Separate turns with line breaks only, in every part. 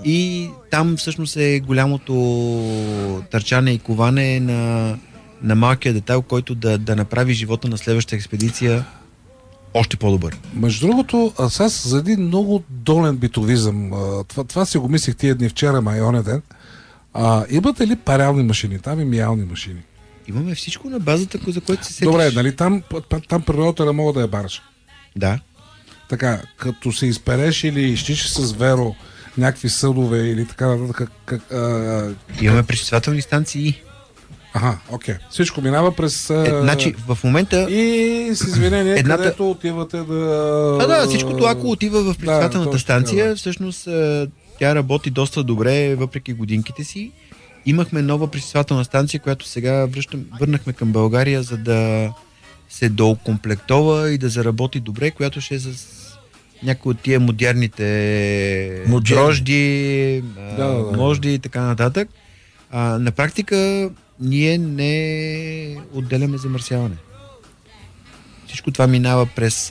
И там всъщност е голямото търчане и коване на малкия детайл, който да направи живота на следващата експедиция още по-добър.
Между другото, сега за един много долен битовизъм, това си го мислих тия дни вчера, оня ден. Имате ли парални машини? Там и миялни машини.
Имаме всичко на базата, за което се сетиш.
Добре, нали там природата не мога да я бараш.
Да.
Така, като се изпереш или изчиш с веро някакви съдове или така нататък.
Имаме пречиствателни станции.
Окей. Всичко минава през...
Значи, в момента...
И с извинение, където отивате да...
Да, всичкото ако отива в пречиствателната станция, всъщност тя работи доста добре, въпреки годинките си. Имахме нова пречиствателна станция, която сега върнахме към България, за да се доокомплектова и да заработи добре, която ще е с някои от тия модерните дрожди, можди и така нататък. На практика ние не отделяме замърсяване. Всичко това минава през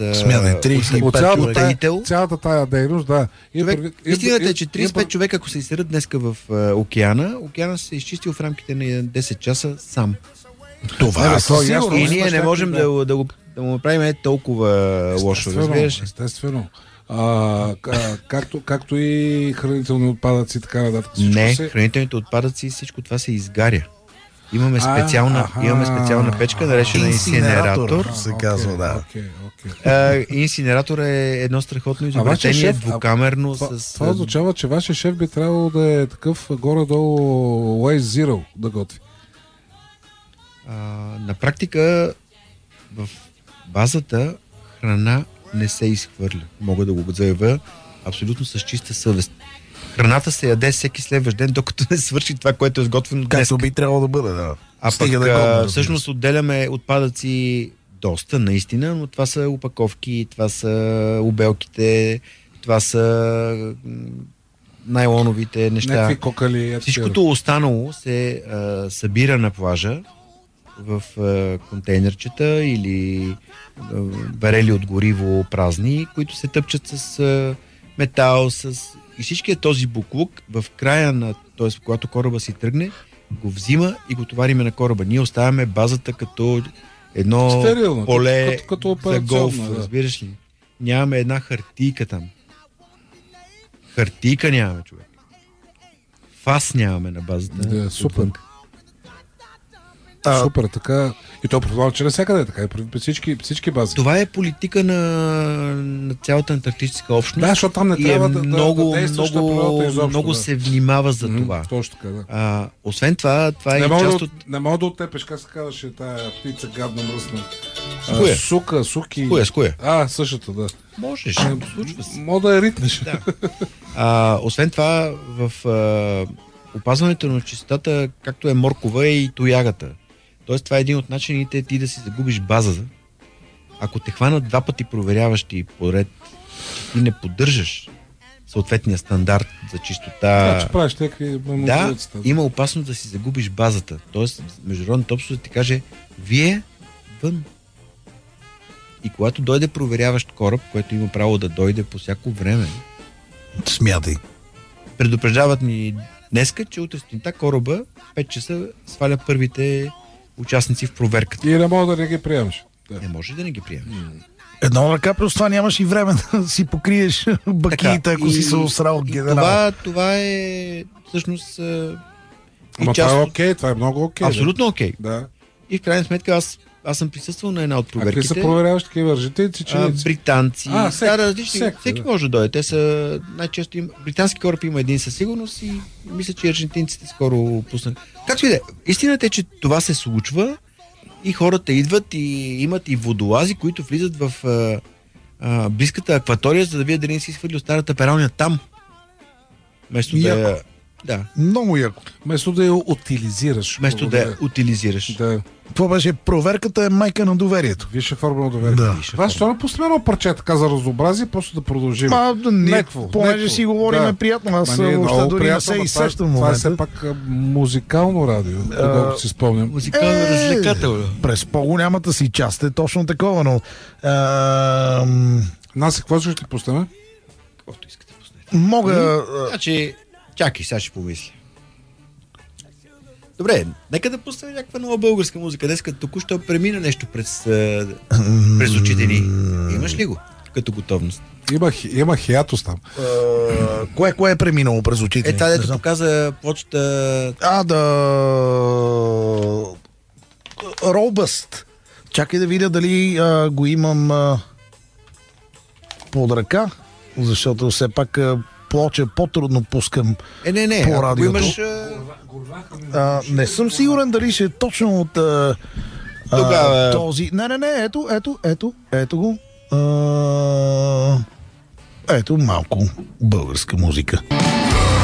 цялата тая дейност, да.
Истината е, че 35 човека, ако се изсерат днеска в океана се е изчистил в рамките на 10 часа сам.
Това
е и ние не можем да го направим толкова лошо.
Естествено. Както и хранителни отпадъци, така нататък.
Хранителните отпадъци, всичко това се изгаря. Имаме специална печка, наречена инсинератор.
Се казва, да.
Инсинератор е едно страхотно изобретение, двукамерно.
Това означава, че вашия шеф би трябвало да е такъв горе-долу Waze Zero да готви.
На практика в базата храна не се изхвърля. Мога да го заявя абсолютно с чиста съвест. Храната се яде всеки следващ ден, докато не свърши това, което е сготвено днес.
Както би трябвало да бъде, да.
А пък всъщност отделяме отпадъци доста, наистина, но това са опаковки, това са обелките, това са найлоновите неща.
Някакви кокали.
Всичкото останало се събира на плажа в контейнерчета или барели от гориво празни, които се тъпчат с метал, и всичкият този буклук в края т.е. когато кораба си тръгне, го взима и го товариме на кораба. Ние оставяме базата като едно
стерилно,
поле
като
за голф,
да.
разбираш ли? Нямаме една хартийка там. Хартийка нямаме, човек. Фас нямаме на базата.
Да, супер. Супер, така. И то предполага, че навсякъде е така. Всички бази.
Това е политика на цялата антарктическа общност.
Да, защото там не трябва
много се внимава за това.
Точно така, да.
Освен това е и част от...
Не мога да оттепеш, как се казваше тая птица гадна мръсна. Суки.
С коя?
Същата, да.
Можеш, случва се.
Мога да я ритнеш.
Да. Освен това, в опазването на чистотата, както е моркова, е и тоягата. Тоест, това е един от начините ти да си загубиш база. Ако те хванат 2 пъти проверяващи поред, ти не поддържаш съответния стандарт за чистота.
Че правиш
има опасност да си загубиш базата. Тоест, международната общност да ти каже, вие вън. И когато дойде проверяващ кораб, който има право да дойде по всяко време,
смятай.
Предупреждават ни днеска, че утре сутринта кораба 5 часа сваля първите участници в проверката.
И не мога да не ги приемаш.
Не може да не ги приемаш.
Едно ръка, плюс това нямаш и време да си покриеш бакиите, ако си се осрал генерал.
Това е всъщност
Ама това е окей, това е много окей.
Абсолютно окей.
Да.
И в крайна сметка аз съм присъствал на една от проверките.
А какви са проверяващи такива житейци?
Британци. Различни. Всеки може да дойде. Те са най-често британски кораб има един със сигурност и мисля, че аржентинците скоро пуснат. Както и да е. Истината е, че това се случва и хората идват и имат и водолази, които влизат в близката акватория, за да видят дали не си свърли старата пералня там. Вместо да.
Много яко.
Вместо да я утилизираш.
Да.
Това беше проверката е майка на доверието.
Висша форма на доверието.
Да.
Това ще не пуснем едно парче така за разнообразие, просто да продължим.
Понеже си говорим приятно, аз въобще дори не се изсещам.
Това е все пак музикално радио, доколкото си спомням.
Музикално развлекателно.
През по-голямата си част е точно такова, но...
Нас какво ще пуснем?
Каквото искате пуснете.
Мога...
Значи, Чакай, сега ще помисля. Добре, нека да пуснем някаква нова българска музика. Днеска току-що премина нещо през очите ни. Имаш ли го като готовност?
Има хиатус там.
Кое е преминало през очите?
Тази дето показа почта...
Робъст. Чакай да видя дали го имам под ръка, защото все пак плоча по-трудно пускам по радиото.
Имаш...
не съм сигурен дали ще е точно от
тогава...
този... Не, ето го. Ето малко българска музика.